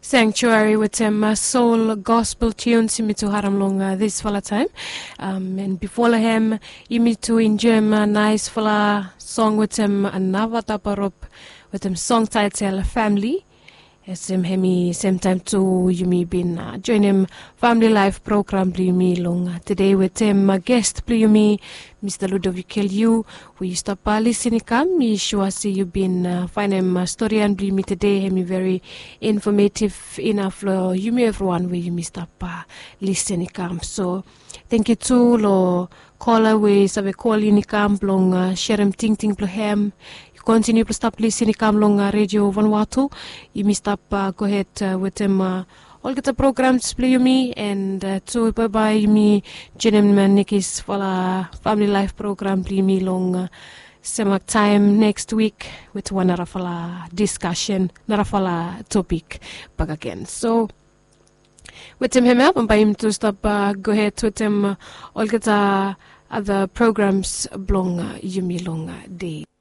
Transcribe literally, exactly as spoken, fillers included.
Sanctuary with um, uh, soul gospel tunes you to haram long uh, this fella time. Um, and before him, you me to enjoy a nice fella song with him another taparop with him song title Family. Yes, him hemi same time to you me been uh, join him family life program blue me long uh, today with him a guest blue me Mister Ludovic you we stop uh, listening come me sure see you been uh, find him uh, story and blue me today hemi very informative enough for you me everyone we you me stop uh, listening come so thank you too lo caller we sabe call in come long uh, share him ting ting blue hem. Continue to stop listening come long uh, radio Vanuatu. You missed up uh, go ahead uh, with them uh, all get the programs play me and uh, so bye bye me Jenem Nikis for a family life program play me long uh, same time next week with one narafala discussion narafala topic back again. So with him him up and by him to stop uh, go ahead with them uh, all get uh, other programs long uh, you me long uh, day.